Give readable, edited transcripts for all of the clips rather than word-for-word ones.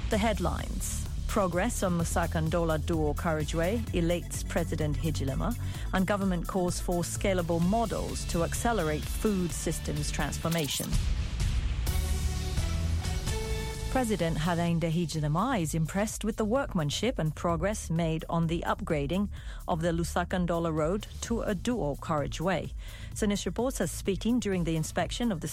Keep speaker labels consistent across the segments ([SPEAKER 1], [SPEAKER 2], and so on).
[SPEAKER 1] The headlines. Progress on Lusaka-Ndola dual carriageway elates President Hichilema, and government calls for scalable models to accelerate food systems transformation. President Hakainde Hichilema is impressed with the workmanship and progress made on the upgrading of the Lusaka-Ndola road to a dual carriageway. Sunnis reports as speaking during the inspection of the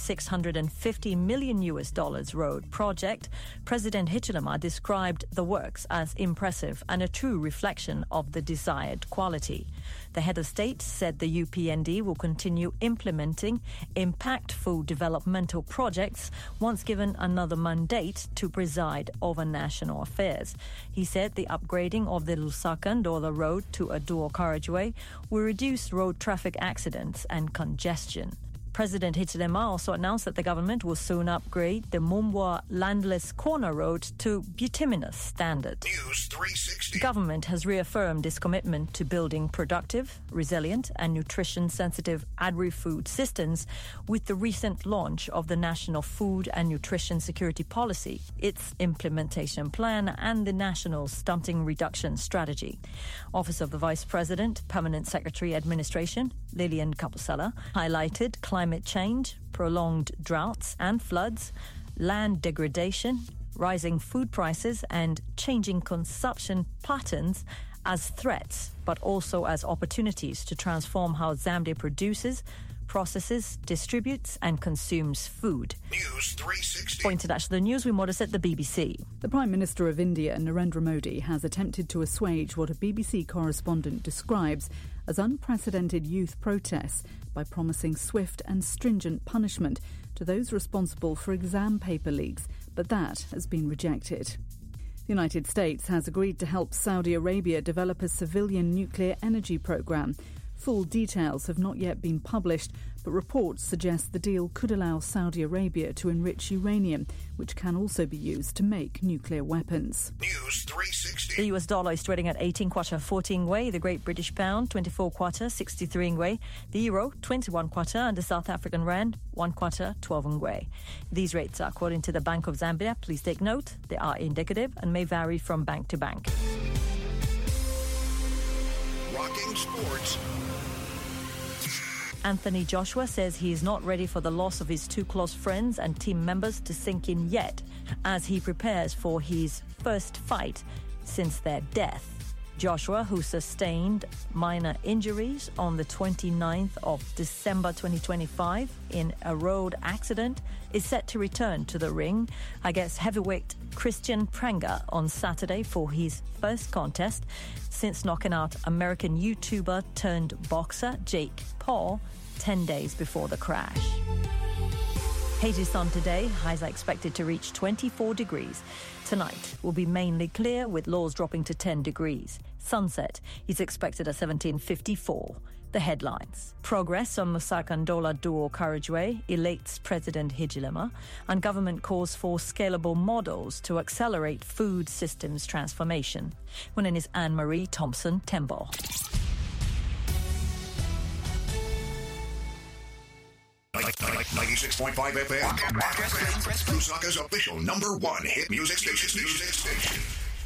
[SPEAKER 1] $650 million road project, President Hichilema described the works as impressive and a true reflection of the desired quality. The head of state said the UPND will continue implementing impactful developmental projects once given another mandate to preside over national affairs. He said the upgrading of the Lusaka-Ndola road to a dual carriageway will reduce road traffic accidents and congestion. President Hichilema also announced that the government will soon upgrade the Mumbwa Landless Corner Road to bituminous standard.
[SPEAKER 2] News 360.
[SPEAKER 1] The government has reaffirmed its commitment to building productive, resilient and nutrition-sensitive agri-food systems with the recent launch of the National Food and Nutrition Security Policy, its implementation plan and the National Stunting Reduction Strategy. Office of the Vice President, Permanent Secretary Administration, Lillian Kapusala, highlighted climate change, prolonged droughts and floods, land degradation, rising food prices and changing consumption patterns as threats, but also as opportunities to transform how Zambia produces, processes, distributes and consumes food.
[SPEAKER 2] News 360.
[SPEAKER 1] For international news, we monitor the BBC.
[SPEAKER 3] The Prime Minister of India, Narendra Modi, has attempted to assuage what a BBC correspondent describes as unprecedented youth protests by promising swift and stringent punishment to those responsible for exam paper leaks, but that has been rejected. The United States has agreed to help Saudi Arabia develop a civilian nuclear energy program. Full details have not yet been published, but reports suggest the deal could allow Saudi Arabia to enrich uranium, which can also be used to make nuclear weapons.
[SPEAKER 2] News 360.
[SPEAKER 1] The US dollar is trading at 18 kwacha 14 ngwe, the Great British Pound 24 kwacha 63 ngwe, the Euro 21 kwacha and the South African Rand 1 kwacha 12 ngwe. These rates are according to the Bank of Zambia. Please take note, they are indicative and may vary from bank to bank.
[SPEAKER 2] Rocking sports.
[SPEAKER 1] Anthony Joshua says he is not ready for the loss of his two close friends and team members to sink in yet, as he prepares for his first fight since their death. Joshua, who sustained minor injuries on the 29th of December 2025 in a road accident, is set to return to the ring against heavyweight Christian Prenga on Saturday for his first contest since knocking out American YouTuber turned boxer Jake Paul 10 days before the crash. Hazy sun today, highs are expected to reach 24 degrees. Tonight will be mainly clear with lows dropping to 10 degrees. Sunset is expected at 17:54. The headlines. Progress on Lusaka-Ndola dual carriageway elates President Hichilema, and government calls for scalable models to accelerate food systems transformation. My name is Anne-Marie Thompson Tembo.
[SPEAKER 2] Like 96.5 FM. Lusaka's official #1 hit music station.